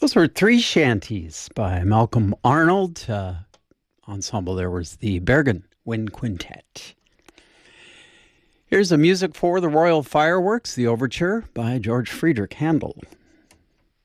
Those were three shanties by Malcolm Arnold. Ensemble there was the Bergen Wind Quintet. Here's the music for the Royal Fireworks, the overture by George Friedrich Handel.